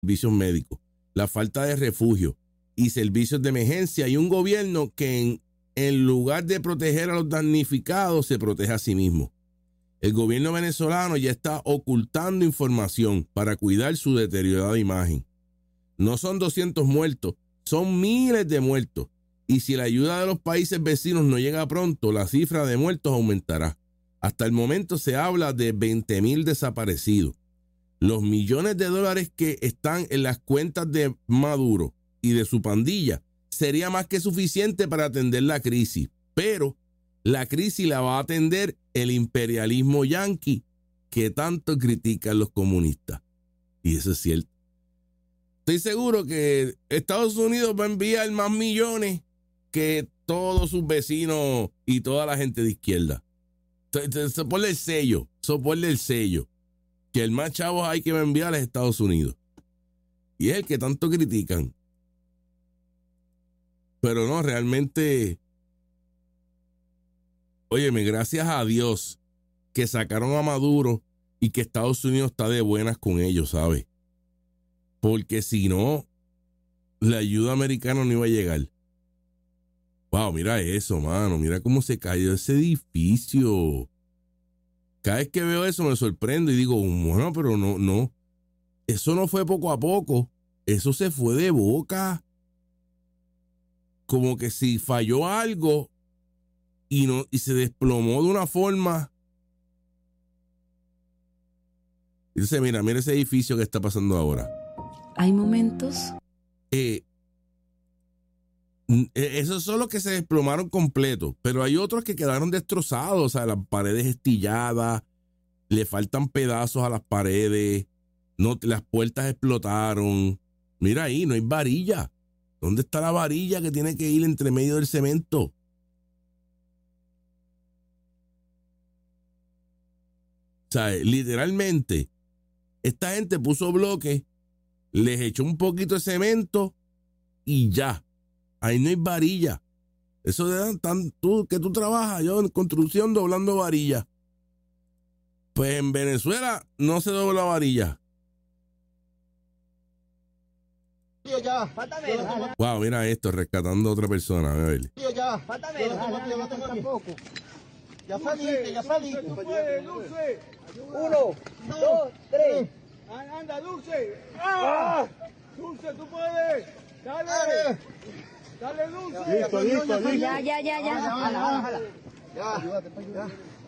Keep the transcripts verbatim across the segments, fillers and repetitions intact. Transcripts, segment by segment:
servicios médicos, la falta de refugio y servicios de emergencia y un gobierno que en, en lugar de proteger a los damnificados se protege a sí mismo. El gobierno venezolano ya está ocultando información para cuidar su deteriorada imagen. No son doscientos muertos, son miles de muertos. Y si la ayuda de los países vecinos no llega pronto, la cifra de muertos aumentará. Hasta el momento se habla de veinte mil desaparecidos. Los millones de dólares que están en las cuentas de Maduro y de su pandilla sería más que suficiente para atender la crisis. Pero la crisis la va a atender el imperialismo yanqui que tanto critican los comunistas. Y eso es cierto. Estoy seguro que Estados Unidos va a enviar más millones que todos sus vecinos y toda la gente de izquierda. Eso ponle el sello, eso ponle el sello. Que el más chavo hay que enviar a Estados Unidos. Y es el que tanto critican. Pero no, realmente, óyeme, gracias a Dios que sacaron a Maduro y que Estados Unidos está de buenas con ellos, ¿sabes? Porque si no, la ayuda americana no iba a llegar. Wow, mira eso, mano. Mira cómo se cayó ese edificio. Cada vez que veo eso me sorprendo y digo, bueno, pero no, no. Eso no fue poco a poco. Eso se fue de boca. Como que si falló algo y, no, y se desplomó de una forma. Dice, mira, mira ese edificio que está pasando ahora. Hay momentos. Eh, esos son los que se desplomaron completos, pero hay otros que quedaron destrozados, o sea, las paredes estilladas, le faltan pedazos a las paredes, no, las puertas explotaron. Mira ahí, no hay varilla. ¿Dónde está la varilla que tiene que ir entre medio del cemento? O sea, literalmente, esta gente puso bloques, les echó un poquito de cemento y ya. Ahí no hay varilla. Eso de tan, tú, que tú trabajas, yo en construcción doblando varilla. Pues en Venezuela no se dobla varilla. Ya, falta menos. Wow, mira esto, rescatando a otra persona. A ver. Ya, falta menos. Tampoco. Ya saliste, ya saliste. Dulce. Uno, dos, tres. Anda, Dulce. ¡Ah! Dulce, tú puedes. Dale. Dale, Dulce. Listo, listo, listo. Ya, ya, ya, ya. Jala, jala, jala. Ya, ayúdate, ya.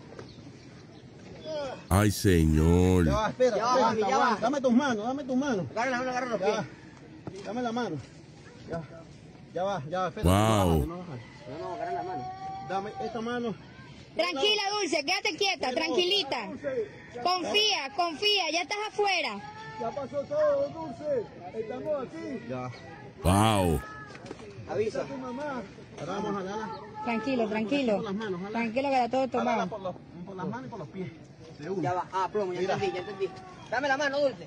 Ay, señor. Ya va, espera, Ya va, espera, mami, ya aguanta. va. Dame tus manos, dame tus manos. Agarra la mano, agarra los pies. Ya. Dame la mano. Ya. Ya va, ya va, espera. Wow. No, baja, No, no, agarra la mano. dame esta mano. Tranquila, Dulce, quédate quieta, tranquilita. Confía, confía, ya estás afuera. Ya pasó todo, Dulce. Estamos aquí. Ya. Wow. Avisa. Tu mamá. Ahora vamos a jalarla. Tranquilo, tranquilo. Por las manos, jala. Tranquilo que está todo Jálala tomado. por, los, por las manos y por los pies. De una. Ya va. Ah, plomo, ya Mira. entendí, ya entendí. Dame la mano, Dulce.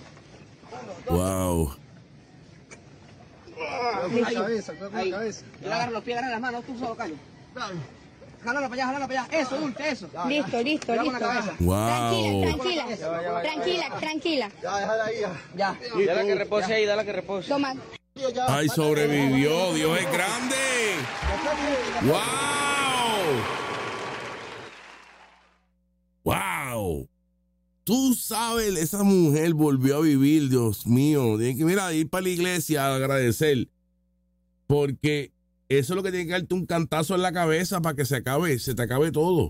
Wow. Con la cabeza, con la Ahí. cabeza. Yo le agarro los pies, agarra las manos, tú solo, Cayo. Dale. Jálala para allá, jálala para allá. Eso, Dulce, eso. Listo, listo, Cuidado con la listo. cabeza. Wow. Tranquila, tranquila. Tranquila, tranquila. Ya, déjala ahí. Ya. Ya. Dale que repose ahí, dale que repose. Toma. Ya. Ay, sobrevivió. Dios es grande. Wow. Wow. Tú sabes, esa mujer volvió a vivir, Dios mío. Tiene que, mira, ir para la iglesia a agradecer. Porque eso es lo que tiene que darte un cantazo en la cabeza para que se acabe, se te acabe todo.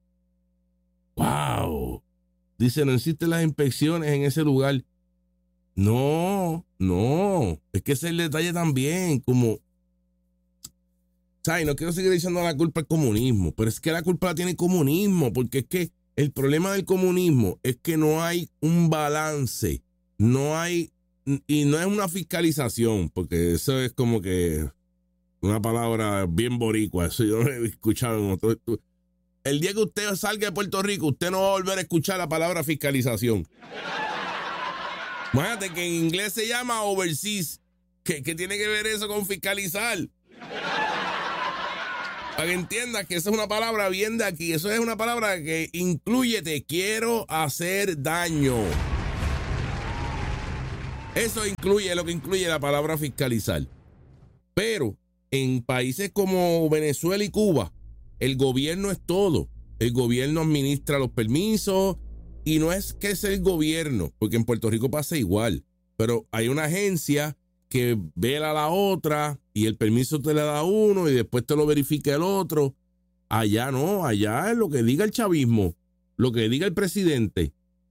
Wow. Dice, no existen las inspecciones en ese lugar. No, no. Es que ese es el detalle también, como... ¿Sabes? No quiero seguir diciendo la culpa al comunismo, pero es que la culpa la tiene el comunismo, porque es que el problema del comunismo es que no hay un balance, no hay, y no es una fiscalización, porque eso es como que una palabra bien boricua, eso yo no he escuchado en otro... El día que usted salga de Puerto Rico, usted no va a volver a escuchar la palabra fiscalización. Imagínate que en inglés se llama overseas. ¿Qué, qué tiene que ver eso con fiscalizar? Para que entiendas que esa es una palabra bien de aquí. Eso es una palabra que incluye te quiero hacer daño. Eso incluye lo que incluye la palabra fiscalizar. Pero en países como Venezuela y Cuba, el gobierno es todo. El gobierno administra los permisos y no es que es el gobierno, porque en Puerto Rico pasa igual. Pero hay una agencia que vela a la otra y el permiso te le da uno y después te lo verifica el otro. Allá no, allá es lo que diga el chavismo, lo que diga el presidente.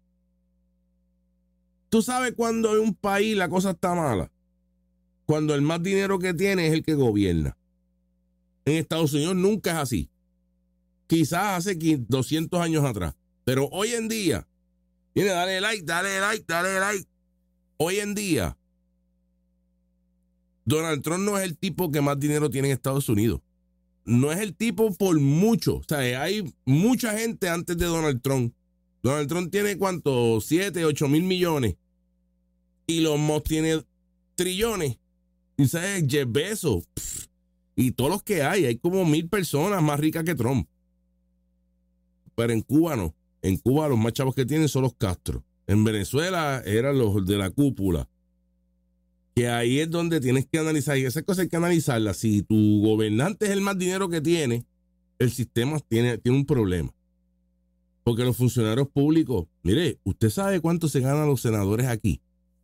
¿Tú sabes cuando en un país la cosa está mala? Cuando el más dinero que tiene es el que gobierna. En Estados Unidos nunca es así. Quizás hace doscientos años atrás. Pero hoy en día, viene, dale like, dale like, dale like. Hoy en día, Donald Trump no es el tipo que más dinero tiene en Estados Unidos. No es el tipo por mucho. O sea, hay mucha gente antes de Donald Trump. Donald Trump tiene ¿cuánto? siete, ocho mil millones. Y Elon Musk tiene trillones. Y sabes, Jeff Bezos. Pff, y todos los que hay. Hay como mil personas más ricas que Trump. Pero en Cuba no. En Cuba los más chavos que tienen son los Castro. En Venezuela eran los de la cúpula. Que ahí es donde tienes que analizar. Y esas cosas hay que analizarlas. Si tu gobernante es el más dinero que tiene, el sistema tiene, tiene un problema. Porque los funcionarios públicos, mire, ¿usted sabe cuánto se ganan los senadores aquí?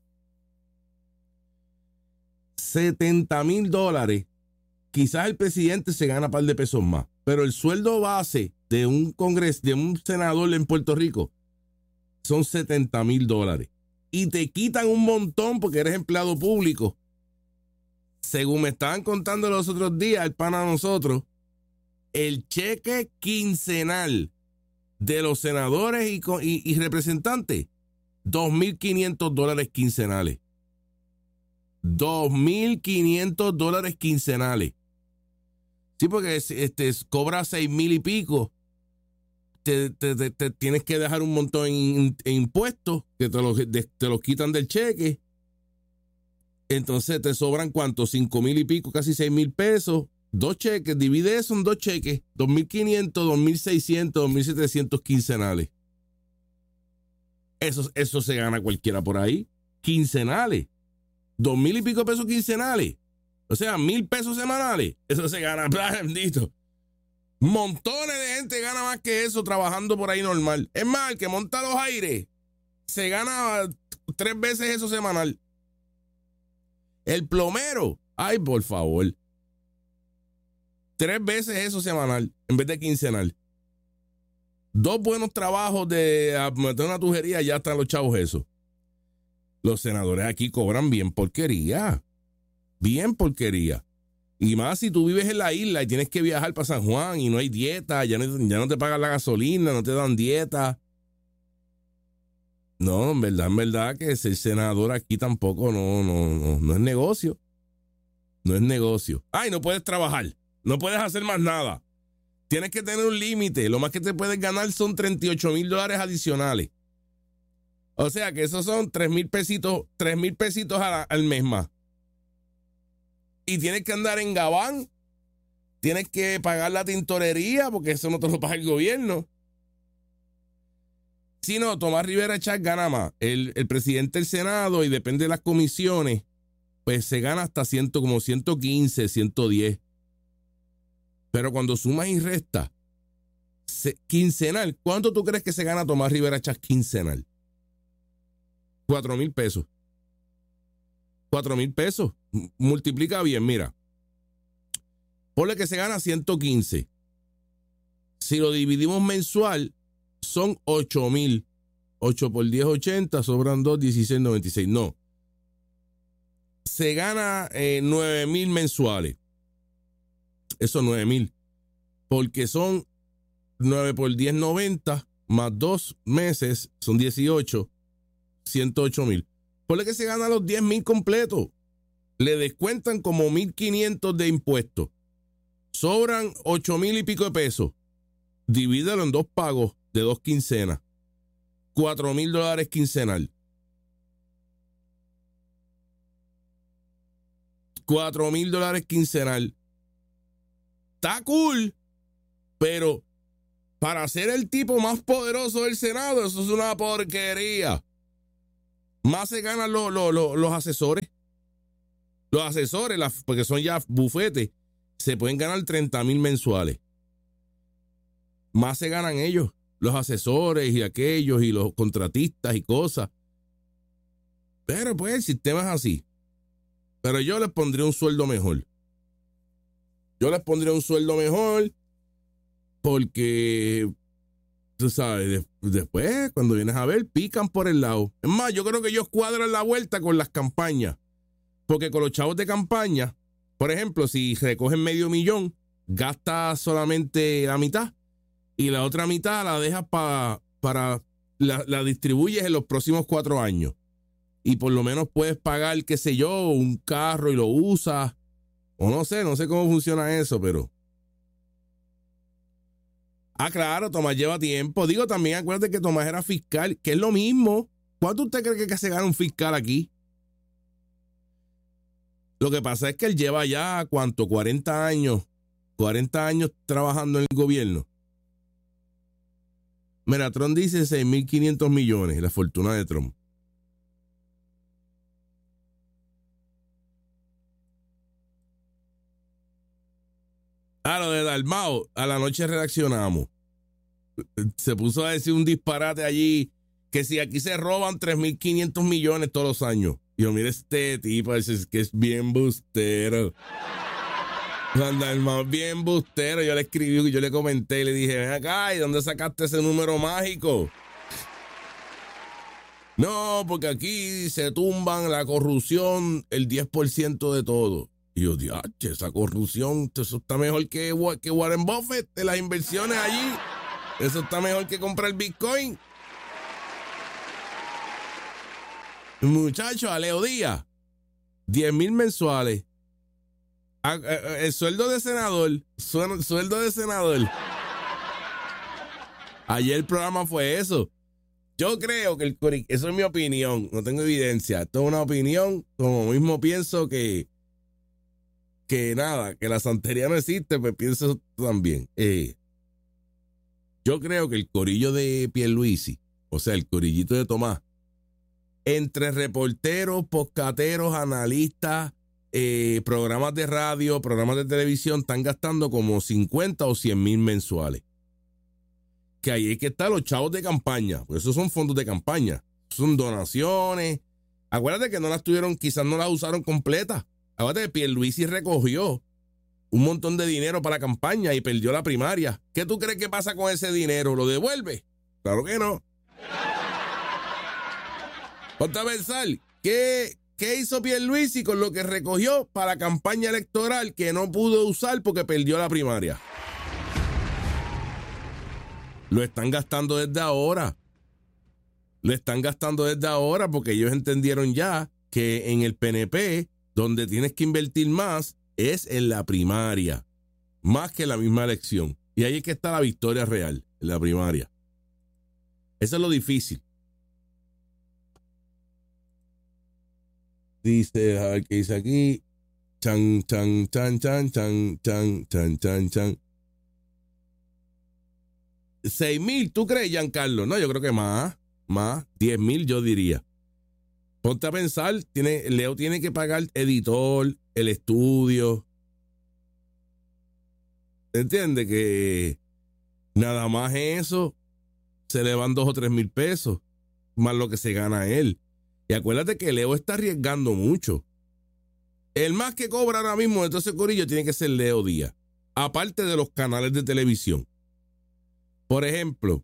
setenta mil dólares. Quizás el presidente se gana un par de pesos más. Pero el sueldo base de un congreso, de un senador en Puerto Rico, son setenta mil dólares. Y te quitan un montón porque eres empleado público. Según me estaban contando los otros días, el pana a nosotros, el cheque quincenal de los senadores y, y, y representantes, dos mil quinientos dólares quincenales. dos mil quinientos dólares quincenales. Sí, porque este, cobra seis mil y pico. Te, te, te, te tienes que dejar un montón en, en impuestos que te los, de, te los quitan del cheque. Entonces te sobran ¿cuánto? cinco mil y pico, casi seis mil pesos. Dos cheques, divide eso en dos cheques. dos mil quinientos, dos mil seiscientos, dos mil setecientos quincenales. Eso, eso se gana cualquiera por ahí. Quincenales. Dos mil y pico pesos quincenales. O sea, mil pesos semanales. Eso se gana, bendito. Montones de gente gana más que eso trabajando por ahí normal. Es más, el que monta los aires se gana tres veces eso semanal. El plomero, ay, por favor. Tres veces eso semanal en vez de quincenal. Dos buenos trabajos de meter una tujería, ya están los chavos esos. Los senadores aquí cobran bien porquería. Bien porquería. Y más si tú vives en la isla y tienes que viajar para San Juan y no hay dieta, ya no, ya no te pagan la gasolina, no te dan dieta. No, en verdad, en verdad que ser senador aquí tampoco no, no, no, no es negocio. No es negocio. Ay, no puedes trabajar, no puedes hacer más nada. Tienes que tener un límite. Lo más que te puedes ganar son treinta y ocho mil dólares adicionales. O sea que esos son tres mil pesitos, tres mil pesitos al, al mes más. Y tienes que andar en gabán, tienes que pagar la tintorería porque eso no te lo paga el gobierno. Si no, Tomás Rivera Chatz gana más. El, el presidente del Senado, y depende de las comisiones, pues se gana hasta ciento, como ciento quince, ciento diez. Pero cuando sumas y restas, se, quincenal, ¿cuánto tú crees que se gana Tomás Rivera Chatz quincenal? Cuatro mil pesos. Cuatro mil pesos. Multiplica bien, mira. Ponle que se gana ciento quince. Si lo dividimos mensual, son ocho mil. ocho por diez, ochenta, sobran dos, dieciséis, noventa y seis. No. Se gana eh, nueve mil mensuales. Eso nueve mil. Porque son nueve por diez, noventa, más dos meses, son dieciocho, ciento ocho mil. Ponle que se gana los diez mil completos. Le descuentan como mil quinientos de impuestos. Sobran ocho mil y pico de pesos. Divídelo en dos pagos de dos quincenas. cuatro mil dólares quincenal. cuatro mil dólares quincenal. Está cool, pero para ser el tipo más poderoso del Senado, eso es una porquería. más se ganan los, los, los, los asesores. Los asesores, las, porque son ya bufetes, se pueden ganar treinta mil mensuales. Más se ganan ellos, los asesores y aquellos y los contratistas y cosas. Pero pues el sistema es así. Pero yo les pondría un sueldo mejor. Yo les pondría un sueldo mejor porque, tú sabes, de, después cuando vienes a ver, pican por el lado. Es más, yo creo que ellos cuadran la vuelta con las campañas. Porque con los chavos de campaña, por ejemplo, si recogen medio millón, gasta solamente la mitad y la otra mitad la dejas pa, para, la, la distribuyes en los próximos cuatro años. Y por lo menos puedes pagar, qué sé yo, un carro y lo usas. O no sé, no sé cómo funciona eso, pero... Ah, claro, Tomás lleva tiempo. Digo, también acuérdate que Tomás era fiscal, que es lo mismo. ¿Cuánto usted cree que se gana un fiscal aquí? Lo que pasa es que él lleva ya, ¿cuánto? cuarenta años. cuarenta años trabajando en el gobierno. Mira, Trump dice seis mil quinientos millones, la fortuna de Trump. Ah, lo de Dalmao, a la noche reaccionamos. Se puso a decir un disparate allí, que si aquí se roban tres mil quinientos millones todos los años. Y yo, mira este tipo, es que es bien bustero. Juan Dalmao es bien bustero. Yo le escribí, yo le comenté y le dije, ven acá, ¿y dónde sacaste ese número mágico? No, porque aquí se tumban la corrupción el diez por ciento de todo. Y yo, diache, esa corrupción, eso está mejor que, que Warren Buffett, de las inversiones allí. Eso está mejor que comprar Bitcoin. Muchacho, a Leo Díaz, diez mil mensuales. A, a, a, el sueldo de senador, su, sueldo de senador. Ayer el programa fue eso. Yo creo que el Cori, eso es mi opinión, no tengo evidencia. Esto es una opinión, como mismo pienso que que nada, que la santería no existe, pues pienso también. Eh, yo creo que el corillo de Pierluisi, o sea, el corillito de Tomás, entre reporteros, podcasteros, analistas, eh, programas de radio, programas de televisión, están gastando como cincuenta o cien mil mensuales. Que ahí es que están los chavos de campaña, pues esos son fondos de campaña, son donaciones. Acuérdate que no las tuvieron, quizás no las usaron completas. Acuérdate que Pierluisi recogió un montón de dinero para la campaña y perdió la primaria. ¿Qué tú crees que pasa con ese dinero? ¿Lo devuelve? Claro que no. Ponte a pensar, ¿qué, qué hizo Pierluisi con lo que recogió para la campaña electoral que no pudo usar porque perdió la primaria? Lo están gastando desde ahora. Lo están gastando desde ahora porque ellos entendieron ya que en el P N P, donde tienes que invertir más, es en la primaria, más que en la misma elección. Y ahí es que está la victoria real, en la primaria. Eso es lo difícil. Dice, a ver qué dice aquí. Chan, chan, chan, chan, chan, chan, chan, chan, chan. Seis mil, ¿tú crees, Giancarlo? No, yo creo que más, más, diez mil yo diría. Ponte a pensar, tiene, Leo tiene que pagar editor, el estudio. ¿Entiendes? Que nada más eso se le van dos o tres mil pesos, más lo que se gana él. Y acuérdate que Leo está arriesgando mucho. El más que cobra ahora mismo de todo ese corillo tiene que ser Leo Díaz, aparte de los canales de televisión. Por ejemplo,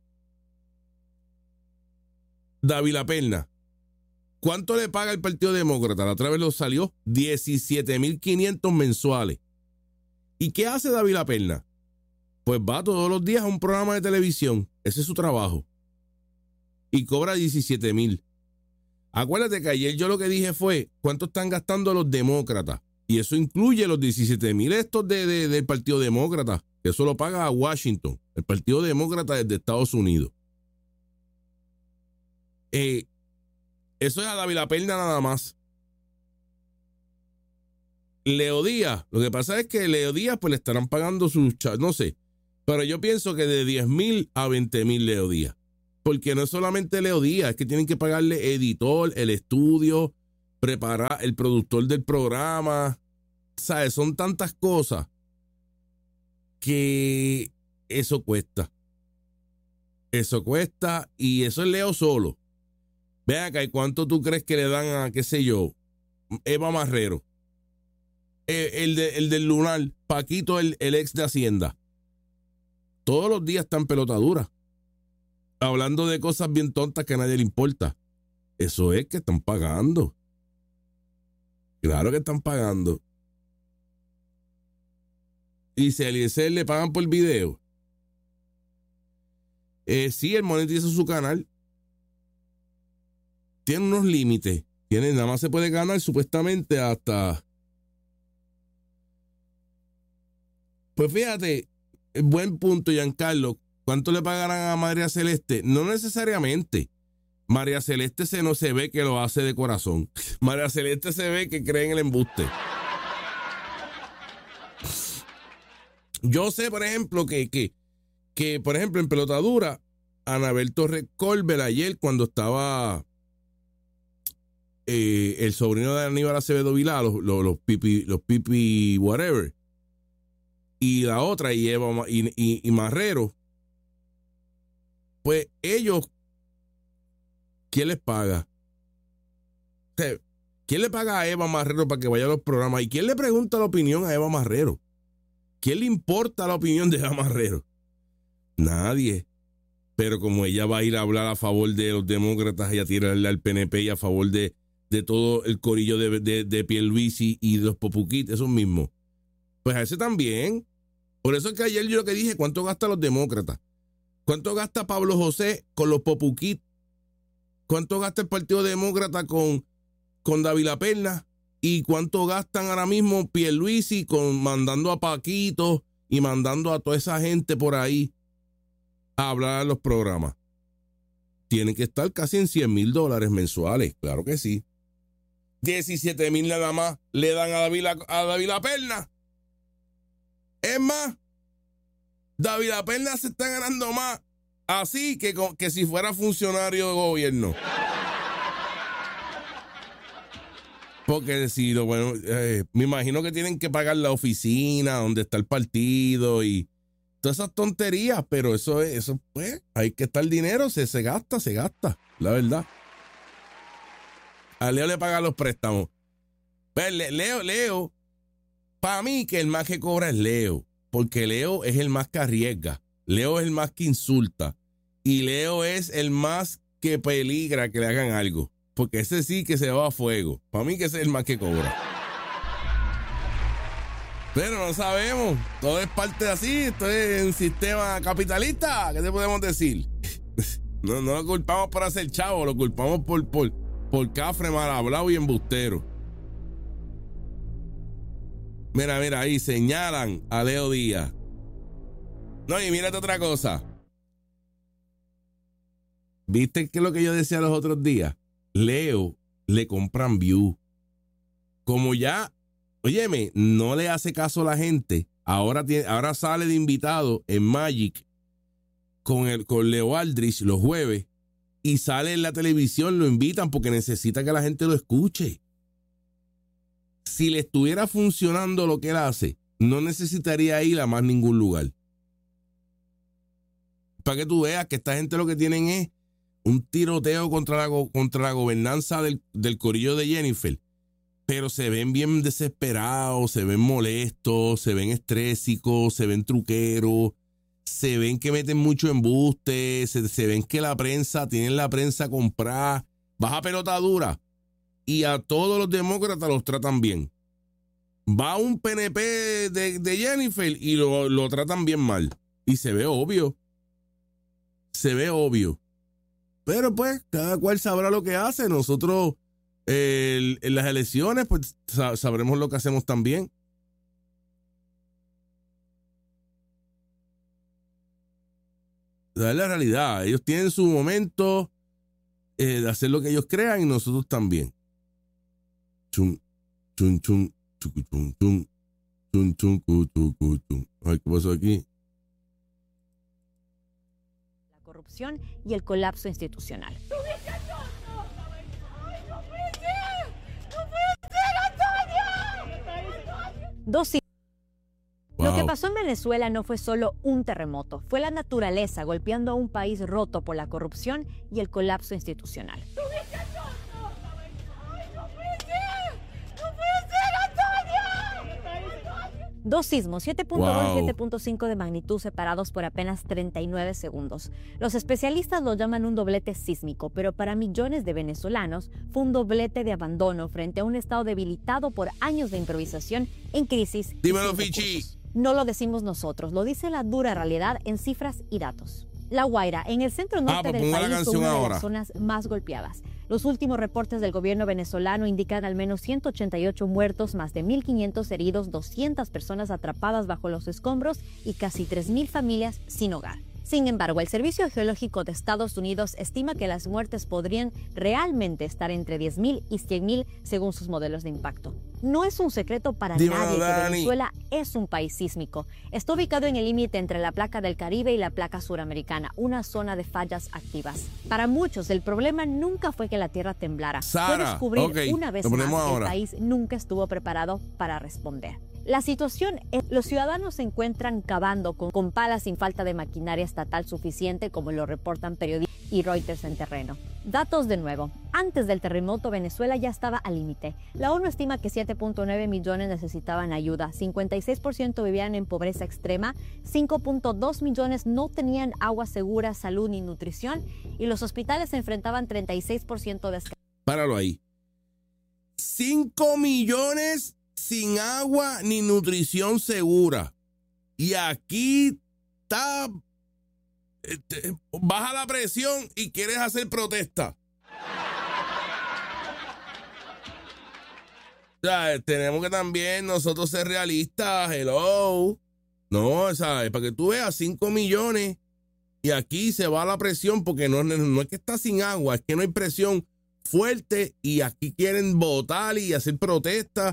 David La Perna. ¿Cuánto le paga el Partido Demócrata? La otra vez lo salió diecisiete mil quinientos mensuales. ¿Y qué hace David La Perna? Pues va todos los días a un programa de televisión. Ese es su trabajo. Y cobra diecisiete mil. Acuérdate que ayer yo lo que dije fue cuánto están gastando los demócratas. Y eso incluye los diecisiete mil estos de, de, del Partido Demócrata. Que eso lo paga a Washington. El Partido Demócrata desde Estados Unidos. Eh... Eso es a David La Perna nada más. Leo Díaz, lo que pasa es que Leo Díaz pues le estarán pagando sus chavos, no sé, pero yo pienso que de diez mil a veinte mil Leo Díaz. Porque no es solamente Leo Díaz, es que tienen que pagarle editor, el estudio, preparar el productor del programa. ¿Sabes? Son tantas cosas que eso cuesta. Eso cuesta y eso es Leo solo. Ven acá, ¿y cuánto tú crees que le dan a, qué sé yo, Eva Marrero? El, el, de, el del Lunar, Paquito, el, el ex de Hacienda. Todos los días están pelotaduras. Hablando de cosas bien tontas que a nadie le importa. Eso es que están pagando. Claro que están pagando. Y si a Eliezer le pagan por video. Eh, sí, él monetiza su canal. Tiene unos límites. Tiene, nada más se puede ganar supuestamente hasta... Pues fíjate, buen punto, Giancarlo. ¿Cuánto le pagarán a María Celeste? No necesariamente. María Celeste se no se ve que lo hace de corazón. María Celeste se ve que cree en el embuste. Yo sé, por ejemplo, que, que, que por ejemplo, en pelotadura, Anabel Torres Colbert ayer, cuando estaba eh, el sobrino de Aníbal Acevedo Vilá, los, los, los pipi, los pipi whatever, y la otra, y Eva y, y, y Marrero, pues ellos, ¿quién les paga? O sea, ¿quién le paga a Eva Marrero para que vaya a los programas? ¿Y quién le pregunta la opinión a Eva Marrero? ¿Quién le importa la opinión de Eva Marrero? Nadie. Pero como ella va a ir a hablar a favor de los demócratas y a tirarle al P N P y a favor de, de todo el corillo de, de, de Pierluisi y de los popuquitos, esos mismos, pues a ese también. Por eso es que ayer yo lo que dije, ¿cuánto gastan los demócratas? ¿Cuánto gasta Pablo José con los popuquitos? ¿Cuánto gasta el Partido Demócrata con, con Dávila Perna? ¿Y cuánto gastan ahora mismo Pierluisi con mandando a Paquito y mandando a toda esa gente por ahí a hablar a los programas? Tienen que estar casi en cien mil dólares mensuales, claro que sí. diecisiete mil nada más le dan a Dávila, a Dávila Perna. Es más, Dávila Perna se está ganando más así que, que si fuera funcionario de gobierno. Porque si lo bueno, eh, me imagino que tienen que pagar la oficina donde está el partido y todas esas tonterías, pero eso es, eso pues, hay que estar el dinero, se, se gasta, se gasta, la verdad. A Leo le pagan los préstamos. Pues Leo, Leo, para mí que el más que cobra es Leo, porque Leo es el más que arriesga, Leo es el más que insulta y Leo es el más que peligra que le hagan algo. Porque ese sí que se va a fuego. Para mí que ese es el más que cobra. Pero no sabemos. Todo es parte de así. Esto es un sistema capitalista. ¿Qué te podemos decir? No, no lo culpamos por hacer chavo. Lo culpamos por, por, por cafre, mal hablado y embustero. Mira, mira, ahí señalan a Leo Díaz. No, y mírate otra cosa. ¿Viste qué es lo que yo decía los otros días? Leo le compran view. Como ya, óyeme, no le hace caso a la gente. Ahora, tiene, ahora sale de invitado en Magic con, el, con Leo Aldrich los jueves y sale en la televisión, lo invitan porque necesita que la gente lo escuche. Si le estuviera funcionando lo que él hace, no necesitaría ir a más ningún lugar. Para que tú veas que esta gente lo que tienen es un tiroteo contra la, contra la gobernanza del, del corillo de Jennifer, pero se ven bien desesperados, se ven molestos, se ven estrésicos, se ven truqueros, se ven que meten mucho embuste, se, se ven que la prensa, tienen la prensa comprada, baja pelota dura, y a todos los demócratas los tratan bien. Va un P N P de, de Jennifer y lo, lo tratan bien mal, y se ve obvio, se ve obvio. Pero pues, cada cual sabrá lo que hace. Nosotros eh, en las elecciones, pues sabremos lo que hacemos también. Es la realidad. Ellos tienen su momento eh, de hacer lo que ellos crean y nosotros también. Chum, chum, chum, chum, chum, chum, chum, chum, chum, chum. Ay, ¿qué pasó aquí? corrupción y el colapso institucional. Dos Wow. Lo que pasó en Venezuela no fue solo un terremoto, fue la naturaleza golpeando a un país roto por la corrupción y el colapso institucional. Dos sismos, siete punto dos Wow. y siete punto cinco de magnitud separados por apenas treinta y nueve segundos. Los especialistas lo llaman un doblete sísmico, pero para millones de venezolanos fue un doblete de abandono frente a un estado debilitado por años de improvisación en crisis. y Dímelo, sin Fichi. recursos. No lo decimos nosotros, lo dice la dura realidad en cifras y datos. La Guaira, en el centro norte Ah, pues del ponga la país, fue canción una de ahora. las zonas más golpeadas. Los últimos reportes del gobierno venezolano indican al menos ciento ochenta y ocho muertos, más de mil quinientos heridos, doscientas personas atrapadas bajo los escombros y casi tres mil familias sin hogar. Sin embargo, el Servicio Geológico de Estados Unidos estima que las muertes podrían realmente estar entre diez mil y cien mil según sus modelos de impacto. No es un secreto para Dímelo, nadie que Dani. Venezuela es un país sísmico. Está ubicado en el límite entre la placa del Caribe y la placa suramericana, una zona de fallas activas. Para muchos, el problema nunca fue que la tierra temblara. Sara, fue descubrir ok, una vez lo más ponemos que ahora. el país nunca estuvo preparado para responder. La situación es, los ciudadanos se encuentran cavando con, con palas sin falta de maquinaria estatal suficiente, como lo reportan periodistas y Reuters en terreno. Datos de nuevo. Antes del terremoto, Venezuela ya estaba al límite. La ONU estima que siete punto nueve millones necesitaban ayuda, cincuenta y seis por ciento vivían en pobreza extrema, cinco punto dos millones no tenían agua segura, salud ni nutrición, y los hospitales se enfrentaban treinta y seis por ciento de escasez. Páralo ahí. cinco millones sin agua ni nutrición segura. Y aquí está... este, baja la presión y quieres hacer protesta. O sea, tenemos que también nosotros ser realistas. Hello. No, ¿sabes? Para que tú veas cinco millones y aquí se va la presión porque no, no es que está sin agua, es que no hay presión fuerte y aquí quieren votar y hacer protesta.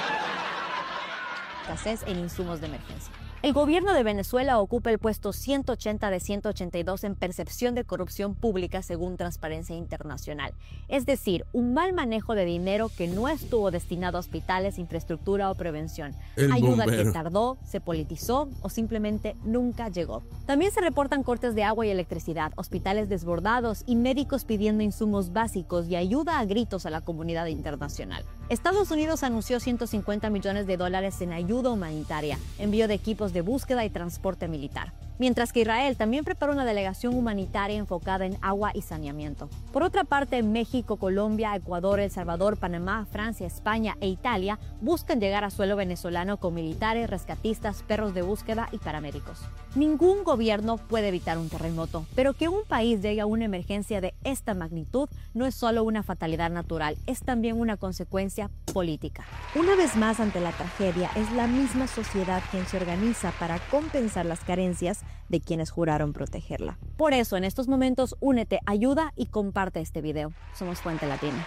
escasez en insumos de emergencia. El gobierno de Venezuela ocupa el puesto ciento ochenta de ciento ochenta y dos en percepción de corrupción pública según Transparencia Internacional. Es decir, un mal manejo de dinero que no estuvo destinado a hospitales, infraestructura o prevención. El Ayuda bombero. que tardó, se politizó o simplemente nunca llegó. También se reportan cortes de agua y electricidad, hospitales desbordados y médicos pidiendo insumos básicos y ayuda a gritos a la comunidad internacional. Estados Unidos anunció ciento cincuenta millones de dólares en ayuda humanitaria, envío de equipos de búsqueda y transporte militar. Mientras que Israel también preparó una delegación humanitaria enfocada en agua y saneamiento. Por otra parte, México, Colombia, Ecuador, El Salvador, Panamá, Francia, España e Italia buscan llegar a suelo venezolano con militares, rescatistas, perros de búsqueda y paramédicos. Ningún gobierno puede evitar un terremoto, pero que un país llegue a una emergencia de esta magnitud no es solo una fatalidad natural, es también una consecuencia política. Una vez más, ante la tragedia, es la misma sociedad quien se organiza para compensar las carencias de quienes juraron protegerla. Por eso, en estos momentos, únete, ayuda y comparte este video. Somos Fuente Latina.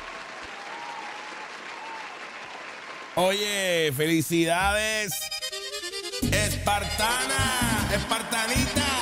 Oye, felicidades, espartana, espartanita.